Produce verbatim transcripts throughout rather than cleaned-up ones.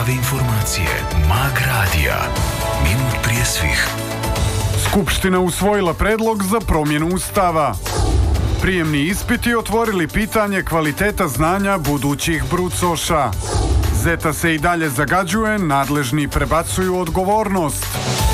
Informacije Mag Radija. Minut prije svih. Skupština usvojila predlog za promjenu Ustava. Prijemni ispiti otvorili pitanje kvaliteta znanja budućih brucoša. Zeta se i dalje zagađuje, nadležni prebacuju odgovornost.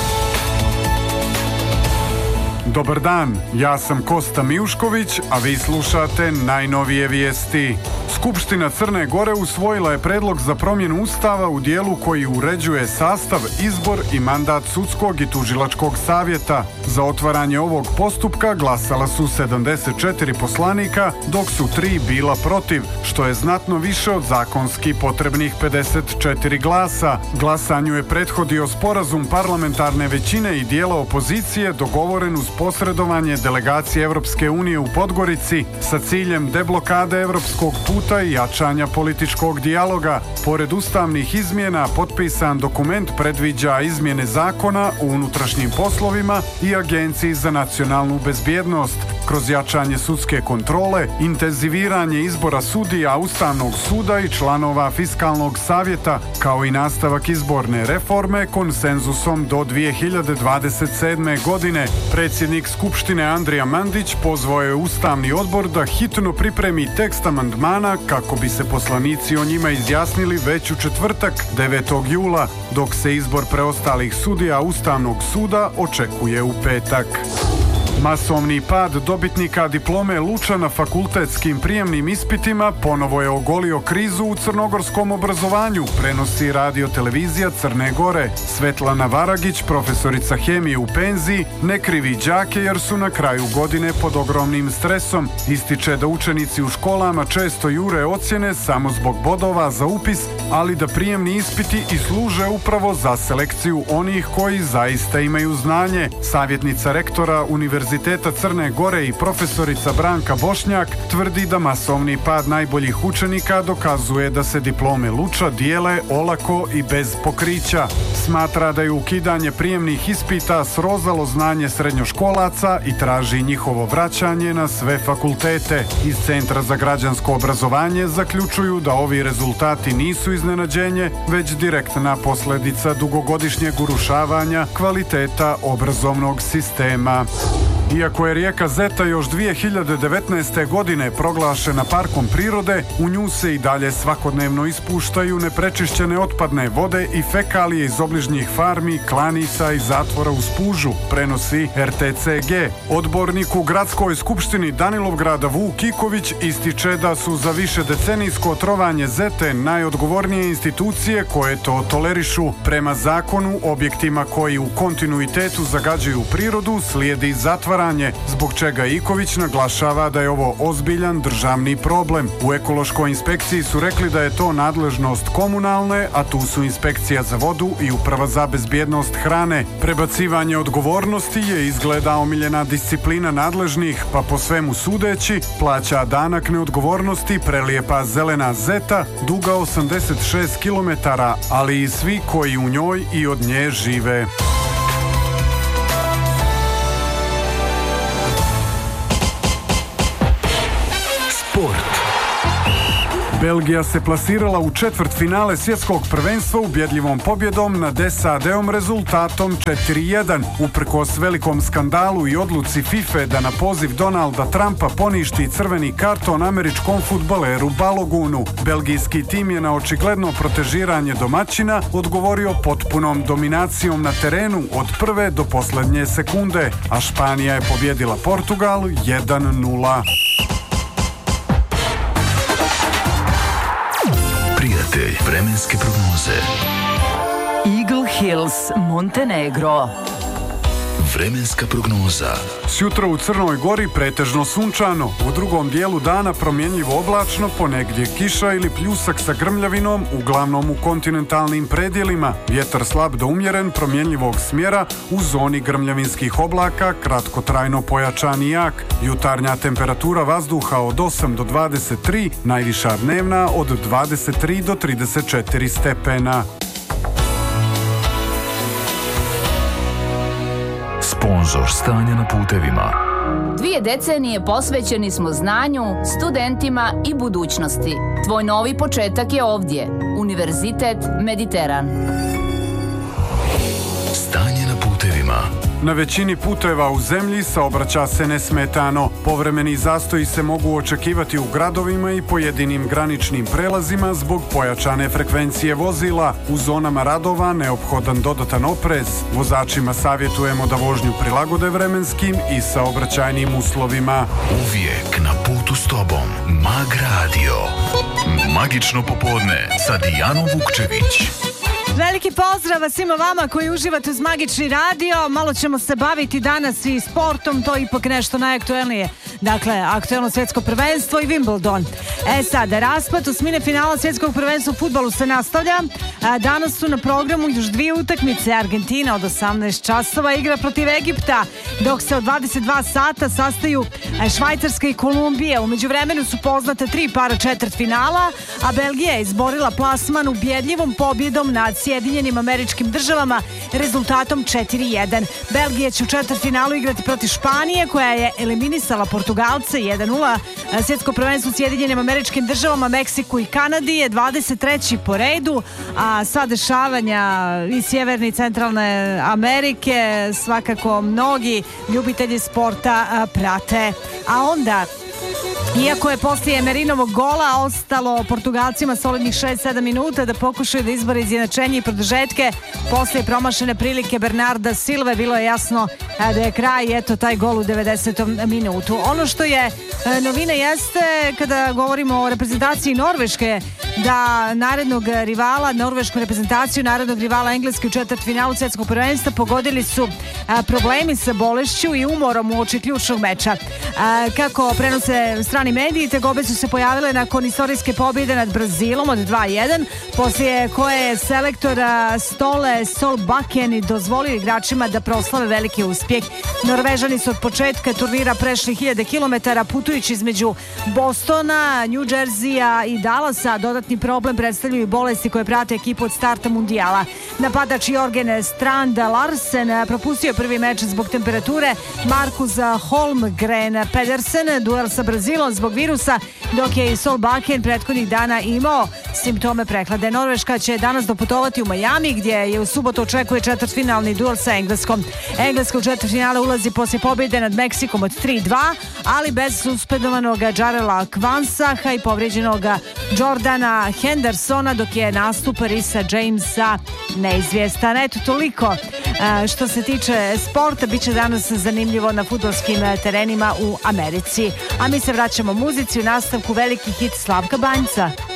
Dobar dan, ja sam Kosta Mijušković, a vi slušate najnovije vijesti. Skupština Crne Gore usvojila je predlog za promjenu Ustava u dijelu koji uređuje sastav, izbor i mandat sudskog i tužilačkog savjeta. Za otvaranje ovog postupka glasala su sedamdeset četiri poslanika, dok su tri bila protiv, što je znatno više od zakonski potrebnih pedeset četiri glasa. Glasanju je prethodio sporazum parlamentarne većine i dijela opozicije dogovoren uz posredovanje delegacije Evropske unije u Podgorici sa ciljem deblokade evropskog puta i jačanja političkog dijaloga. Pored ustavnih izmjena, potpisan dokument predviđa izmjene zakona o unutrašnjim poslovima i Agenciji za nacionalnu bezbjednost, kroz jačanje sudske kontrole, intenziviranje izbora sudija Ustavnog suda i članova Fiskalnog savjeta, kao i nastavak izborne reforme konsenzusom do dvije hiljade dvadeset sedme. godine. Predsjednik Skupštine Andrija Mandić pozvao je Ustavni odbor da hitno pripremi tekst amandmana kako bi se poslanici o njima izjasnili već u četvrtak, devetog jula, dok se izbor preostalih sudija Ustavnog suda očekuje u petak. Masovni pad dobitnika diplome Luča na fakultetskim prijemnim ispitima ponovo je ogolio krizu u crnogorskom obrazovanju, prenosi radio televizija Crne Gore. Svetlana Varagić, profesorica hemije u penziji, ne krivi đake jer su na kraju godine pod ogromnim stresom. Ističe da učenici u školama često jure ocjene samo zbog bodova za upis, ali da prijemni ispiti i služe upravo za selekciju onih koji zaista imaju znanje. Savjetnica rektora Univerziteta Univerziteta Crne Gore i profesorica Branka Bošnjak tvrdi da masovni pad najboljih učenika dokazuje da se diplome Luča dijele olako i bez pokrića. Smatra da je ukidanje prijemnih ispita srozalo znanje srednjoškolaca i traži njihovo vraćanje na sve fakultete. Iz Centra za građansko obrazovanje zaključuju da ovi rezultati nisu iznenađenje, već direktna posljedica dugogodišnjeg urušavanja kvaliteta obrazovnog sistema. Iako je rijeka Zeta još dvije hiljade devetnaeste. godine proglašena parkom prirode, u nju se i dalje svakodnevno ispuštaju neprečišćene otpadne vode i fekalije iz obližnjih farmi, klanica i zatvora uz Pužu, prenosi R T C G. Odbornik u gradskoj skupštini Danilovgrada Vuk Kiković ističe da su za više decenijsko otrovanje Zete najodgovornije institucije koje to tolerišu. Prema zakonu, objektima koji u kontinuitetu zagađuju prirodu slijedi zatvor, zbog čega Iković naglašava da je ovo ozbiljan državni problem. U ekološkoj inspekciji su rekli da je to nadležnost komunalne, a tu su inspekcija za vodu i uprava za bezbjednost hrane. Prebacivanje odgovornosti je izgleda omiljena disciplina nadležnih, pa po svemu sudeći plaća danak neodgovornosti prelijepa zelena Zeta, duga osamdeset šest kilometara, ali i svi koji u njoj i od nje žive. Sport. Belgija se plasirala u četvrtfinale svjetskog prvenstva ubjedljivom pobjedom nad S A D-om rezultatom četiri jedan. Uprkos velikom skandalu i odluci FIFA da na poziv Donalda Trumpa poništi crveni karton američkom fudbaleru Balogunu, belgijski tim je na očigledno protežiranje domaćina odgovorio potpunom dominacijom na terenu od prve do posljednje sekunde, a Španija je pobjedila Portugal jedan nula. Prijatelj vremenske prognoze. Eagle Hills, Montenegro. Vremenska prognoza. Sjutra u Crnoj Gori pretežno sunčano, u drugom dijelu dana promjenljivo oblačno, ponegdje kiša ili pljusak sa grmljavinom, uglavnom u kontinentalnim predjelima. Vjetar slab do umjeren, promjenljivog smjera, u zoni grmljavinskih oblaka, kratkotrajno pojačan i jak. Jutarnja temperatura vazduha od osam do dvadeset tri, najviša dnevna od dvadeset tri do trideset četiri stepena. Sponzor stanja na putevima. Dvije decenije posvećeni smo znanju, studentima i budućnosti. Tvoj novi početak je ovdje. U Univerzitet Mediteran. Stanje na putevima. Na većini puteva u zemlji saobraća se nesmetano. Povremeni zastoji se mogu očekivati u gradovima i pojedinim graničnim prelazima zbog pojačane frekvencije vozila. U zonama radova neophodan dodatan oprez. Vozačima savjetujemo da vožnju prilagode vremenskim i saobraćajnim uslovima. Uvijek na putu s tobom. Mag Radio. Magično popodne sa Dijanom Vukčević. Veliki pozdrav svima vama koji uživate uz Magični radio. Malo ćemo se baviti danas i sportom, to je ipak nešto najaktuelnije. Dakle, aktuelno svjetsko prvenstvo i Wimbledon. E sad, raspad osmine finala svjetskog prvenstva u fudbalu se nastavlja. Danas su na programu još dvije utakmice. Argentina od osamnaest časova igra protiv Egipta, dok se od dvadeset dva sata sastaju Švajcarska i Kolumbija. U međuvremenu su poznate tri para četvrtfinala, a Belgija je izborila plasman ubjedljivom pobjedom nad Sjedinjenim Američkim Državama rezultatom četiri jedan. Belgija će u četvrtfinalu igrati protiv Španije, koja je eliminisala Portugalce jedan nula. Svjetsko prvenstvo u Sjedinjenim Američkim Državama, Meksiku i Kanadi je dvadeset treći po redu, a sva dešavanja iz Sjeverne i Centralne Amerike svakako mnogi ljubitelji sporta prate. A onda, iako je poslije Merinovog gola ostalo Portugalcima solidnih šest sedam minuta da pokušaju da izbore izjednačenje i produžetke, poslije promašene prilike Bernarda Silve bilo je jasno da je kraj, eto taj gol u devedesetom minutu. Ono što je novina jeste, kada govorimo o reprezentaciji Norveške, da narednog rivala, norvešku reprezentaciju, narednog rivala Engleske u četvrtfinalu svjetskog prvenstva pogodili su problemi sa bolešću i umorom uoči ključnog meča. Kako prenose strani mediji, tegobe su se pojavile nakon istorijske pobjede nad Brazilom od dva jedan, poslije koje je selektor Ståle Solbakken dozvolio igračima da proslave veliki uspjeh. Norvežani su od početka turnira prešli hiljade kilometara putujući između Bostona, New Jerseya i Dallasa. Dodatni problem predstavljaju bolesti koje prate ekipu od starta mundijala. Napadač Jorgen Strand Larsen propustio prvi meč zbog temperature. Markus Holmgren Pedersen duel sa Brazilom zbog virusa, dok je i Solbakken prethodnih dana imao simptome prehlade. Norveška će danas doputovati u Miami, gdje je u subotu očekuje četvrtfinalni duel sa Engleskom. Engleska u četvrtfinale ulazi poslije pobjede nad Meksikom od tri dva, ali bez suspendovanog Jarela Kvansaha i povrijeđenog Jordana Hendersona, dok je nastup Risa Jamesa neizvjestan. Eto, toliko što se tiče sporta. Biće danas zanimljivo na fudbalskim terenima u Americi. A mi se vraćamo muzici, u nastavku veliki hit Slavka Banjca.